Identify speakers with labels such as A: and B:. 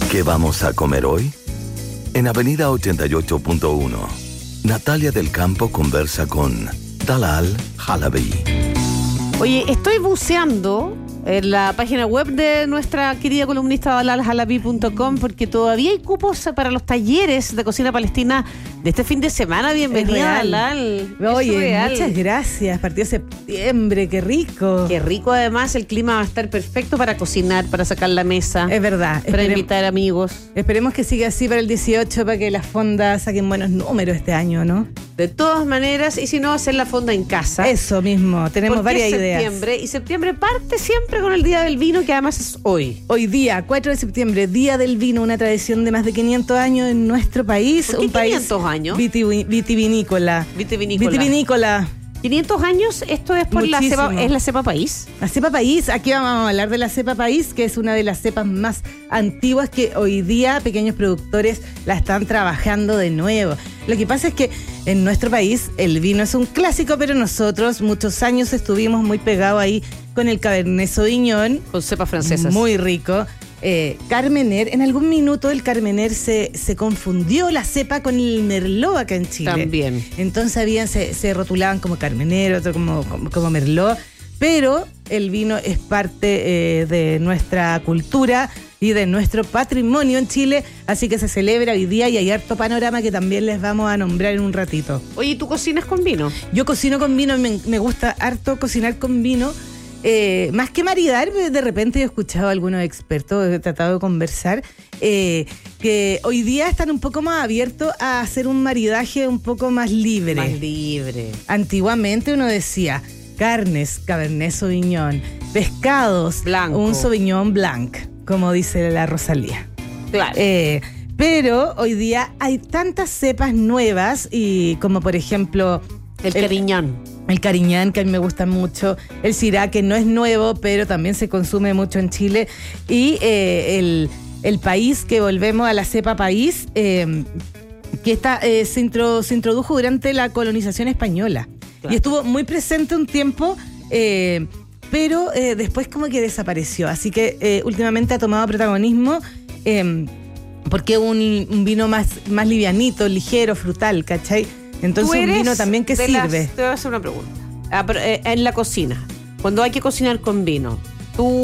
A: ¿Qué vamos a comer hoy? En Avenida 88.1, Natalia del Campo conversa con Dalal Halaby.
B: Oye, estoy buceando en la página web de nuestra querida columnista dalalhalaby.com porque todavía hay cupos para los talleres de cocina palestina de este fin de semana. Bienvenida, Dalal.
C: Oye, muchas gracias. Partió septiembre, qué rico.
B: Qué rico, además, el clima va a estar perfecto para cocinar, para sacar la mesa.
C: Es verdad.
B: Para invitar amigos.
C: Esperemos que siga así para el 18, para que las fondas saquen buenos números este año, ¿no?
B: De todas maneras, y si no, hacer la fonda en casa.
C: Eso mismo, tenemos varias ideas.
B: Y septiembre parte siempre con el Día del Vino, que además es hoy.
C: Hoy día, 4 de septiembre, Día del Vino, una tradición de más de 500 años en nuestro país.
B: ¿Por qué
C: un país
B: 500 años?
C: Vitivinícola. 500
B: años, esto es por la cepa país.
C: La cepa país, aquí vamos a hablar de la cepa país, que es una de las cepas más antiguas que hoy día pequeños productores la están trabajando de nuevo. Lo que pasa es que en nuestro país el vino es un clásico, pero nosotros muchos años estuvimos muy pegados ahí con el Cabernet Sauvignon.
B: Con cepas francesas.
C: Muy rico. Carmener, en algún minuto el Carmener se confundió la cepa con el Merlot acá en Chile.
B: También.
C: Entonces se rotulaban como Carmener, otro como Merlot, pero el vino es parte de nuestra cultura y de nuestro patrimonio en Chile, así que se celebra hoy día y hay harto panorama que también les vamos a nombrar en un ratito.
B: Oye, ¿tú cocinas con vino?
C: Yo cocino con vino, me gusta harto cocinar con vino. Más que maridar, de repente he escuchado a algunos expertos, he tratado de conversar, que hoy día están un poco más abiertos a hacer un maridaje un poco más libre.
B: Más libre.
C: Antiguamente uno decía carnes, Cabernet Sauvignon, pescados,
B: blanco,
C: un Sauvignon Blanc, como dice la Rosalía.
B: Claro.
C: Pero hoy día hay tantas cepas nuevas, y como por ejemplo
B: el Cariñán.
C: El Cariñán, que a mí me gusta mucho. El Syrah, que no es nuevo, pero también se consume mucho en Chile. Y el país, que volvemos a la cepa país, que se introdujo durante la colonización española. Claro. Y estuvo muy presente un tiempo, pero después como que desapareció. Así que últimamente ha tomado protagonismo porque es un vino más livianito, ligero, frutal, ¿cachai? Entonces un vino también que sirve.
B: Te voy a hacer una pregunta. En la cocina, cuando hay que cocinar con vino, ¿tú